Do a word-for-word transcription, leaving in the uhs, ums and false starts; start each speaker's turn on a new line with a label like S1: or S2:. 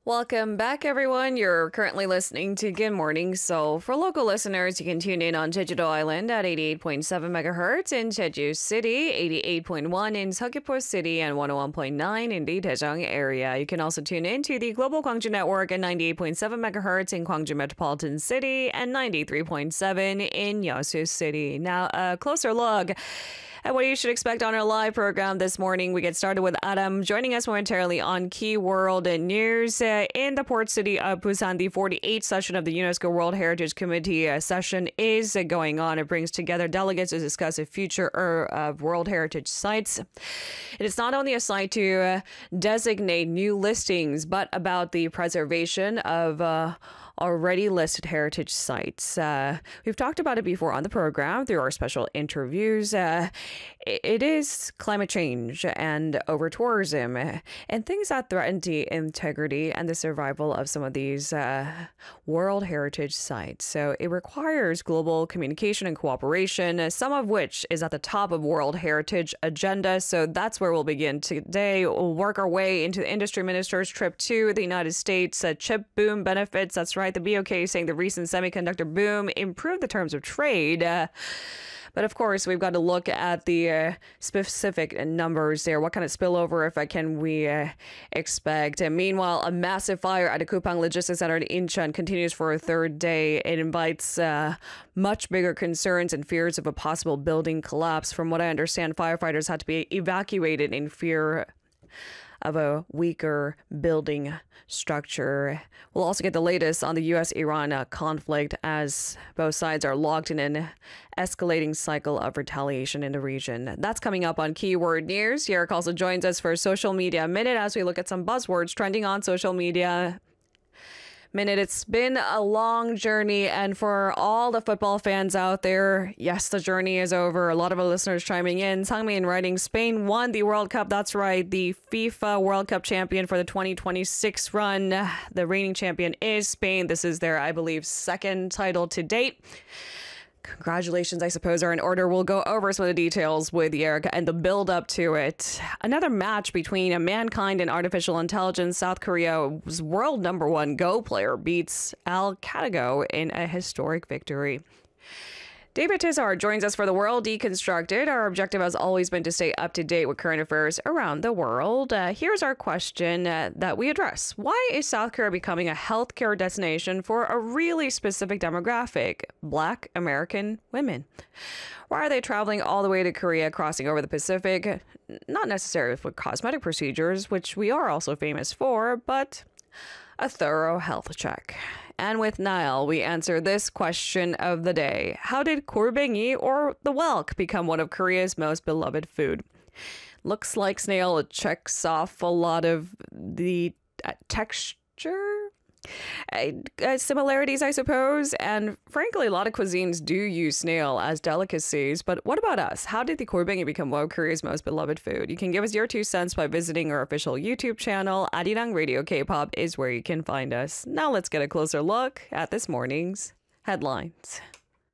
S1: Welcome back, everyone. You're currently listening to Good Morning Seoul. For local listeners, you can tune in on Jeju-do Island at eighty-eight point seven megahertz, in Jeju City, eighty-eight point one in Seogwipo City, and one oh one point nine in the Daejeong area. You can also tune in to the Global Gwangju Network at ninety-eight point seven megahertz in Gwangju Metropolitan City and ninety-three point seven in Yeosu City. Now, a closer look at what you should expect on our live program this morning. We get started with Adam joining us momentarily on Key World News. Uh, in the port city of Busan, the forty-eighth session of the UNESCO World Heritage Committee uh, session is uh, going on. It brings together delegates to discuss the future of World Heritage sites. It is not only a site to uh, designate new listings, but about the preservation of uh, already listed heritage sites. Uh, we've talked about it before on the program through our special interviews. Uh, it is climate change and over-tourism and things that threaten the integrity and the survival of some of these uh, World Heritage sites. So it requires global communication and cooperation, some of which is at the top of World Heritage agenda. So that's where we'll begin today. We'll work our way into the industry minister's trip to the United States. Uh, chip boom benefits, that's right. The B O K saying the recent semiconductor boom improved the terms of trade. Uh, but of course, we've got to look at the uh, specific numbers there. What kind of spillover, if I can, we uh, expect? And meanwhile, a massive fire at a Kupang Logistics Center in Incheon continues for a third day. It invites uh, much bigger concerns and fears of a possible building collapse. From what I understand, firefighters had to be evacuated in fear of a weaker building structure. We'll also get the latest on the U S Iran uh, conflict as both sides are locked in an escalating cycle of retaliation in the region. That's coming up on Keyword News. Yerrick also joins us for Social Media Minute as we look at some buzzwords trending on social media. Minute. It's been a long journey, and for all the football fans out there, yes, the journey is over. A lot of our listeners chiming in. Sangmin writing, Spain won the World Cup. That's right, the FIFA World Cup champion for the twenty twenty-six run. The reigning champion is Spain. This is their, I believe, second title to date. Congratulations, I suppose, are in order. We'll go over some of the details with Yerrick and the build up to it. Another match between a mankind and artificial intelligence. South Korea's world number one Go player beats Al Katago in a historic victory. David Tizard joins us for The World Deconstructed. Our objective has always been to stay up to date with current affairs around the world. Uh, here's our question uh, that we address. Why is South Korea becoming a healthcare destination for a really specific demographic, Black American women? Why are they traveling all the way to Korea, crossing over the Pacific? Not necessarily for cosmetic procedures, which we are also famous for, but a thorough health check. And with Niall, we answer this question of the day. How did 골뱅이 or the whelk become one of Korea's most beloved food? Looks like snail checks off a lot of the uh, texture uh, uh, similarities, I suppose. And frankly, a lot of cuisines do use snail as delicacies. But what about us? How did the 골뱅이 become one of Korea's most beloved food? You can give us your two cents by visiting our official YouTube channel. Arirang Radio K-pop is where you can find us. Now let's get a closer look at this morning's headlines.